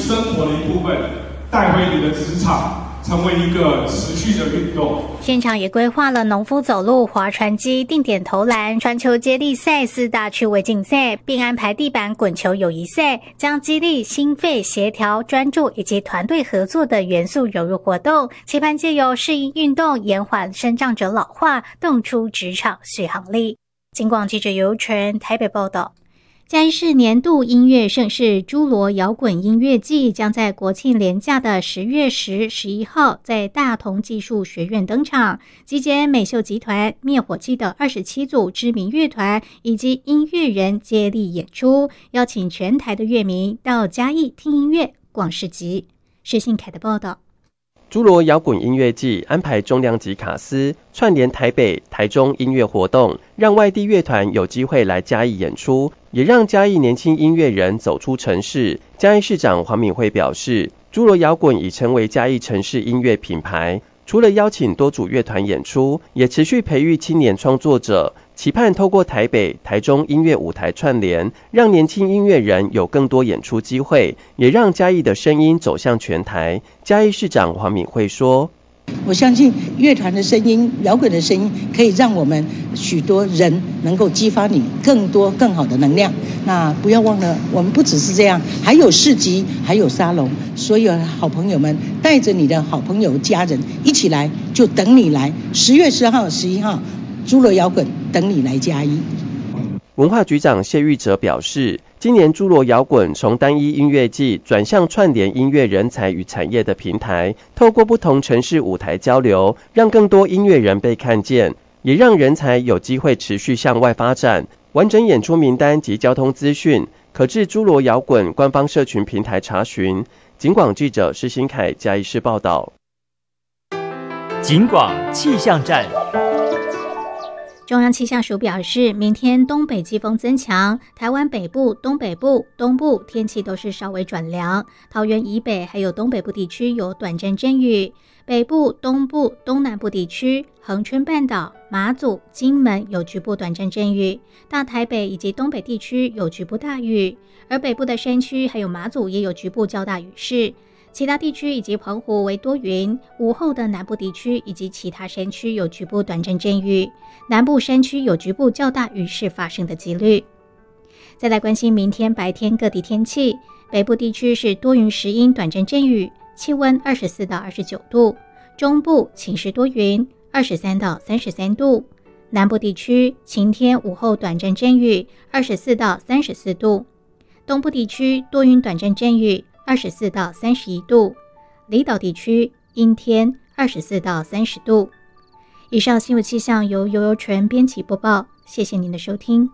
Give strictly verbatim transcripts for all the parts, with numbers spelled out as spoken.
生活的一部分，带回你的职场，成为一个持续的运动。 现场也规划了农夫走路、划船机、定点投篮、传球接力赛四大趣味竞赛，并安排地板滚球友谊赛，将激励、心肺、协调、专注以及团队合作的元素融入活动，期盼借由适应运动，延缓身障者老化，动出职场续航力。警广记者尤纯台北报道。嘉义市年度音乐盛事诸罗摇滚音乐季将在国庆连假的十月十、十一号在大同技术学院登场，集结美秀集团、灭火器的二十七组知名乐团以及音乐人接力演出，邀请全台的乐迷到嘉义听音乐、逛市集。施信凯的报道。 诸罗摇滚音乐季安排重量级卡司，串联台北、台中音乐活动，让外地乐团有机会来嘉义演出，也让嘉义年轻音乐人走出城市。嘉义市长黄敏惠表示，诸罗摇滚已成为嘉义城市音乐品牌，除了邀请多组乐团演出，也持续培育青年创作者，期盼透过台北、台中音乐舞台串联，让年轻音乐人有更多演出机会，也让嘉义的声音走向全台。嘉义市长黄敏惠说， 我相信乐团的声音、摇滚的声音可以让我们许多人能够激发你更多更好的能量。那不要忘了，我们不只是这样，还有市集，还有沙龙。所有好朋友们，带着你的好朋友、家人一起来，就等你来。十月十号、十一号，诸罗摇滚等你来嘉义。 文化局长谢玉哲表示，今年诸罗摇滚从单一音乐季转向串联音乐人才与产业的平台，透过不同城市舞台交流，让更多音乐人被看见，也让人才有机会持续向外发展。完整演出名单及交通资讯，可至诸罗摇滚官方社群平台查询。警广记者施新凯嘉义市报道。 警广气象站。 中央气象署表示，明天东北季风增强，台湾北部、东北部、东部天气都是稍微转凉，桃园以北还有东北部地区有短暂阵雨，北部、东部、东南部地区、恒春半岛、马祖、金门有局部短暂阵雨，大台北以及东北地区有局部大雨，而北部的山区还有马祖也有局部较大雨势。其他地区以及澎湖为多云，午后的南部地区以及其他山区有局部短暂阵雨，南部山区有局部较大雨势发生的几率。再来关心明天白天各地天气，北部地区是多云时阴短暂阵雨，气温二十四到二十九度，中部晴时多云，二十三到三十三度，南部地区晴天午后短暂阵雨，二十四到三十四度，东部地区多云短暂阵雨，二十四到三十一度，离岛地区阴天，二十四到三十度。以上新闻气象由游游纯编辑播报，谢谢您的收听。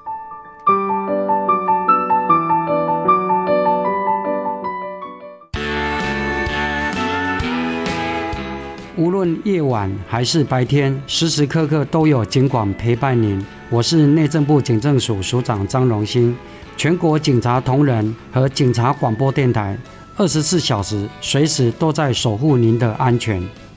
无论夜晚还是白天，时时刻刻都有警广陪伴您。我是内政部警政署署长张荣兴。全国警察同仁和警察广播电台二十四小时随时都在守护您的安全。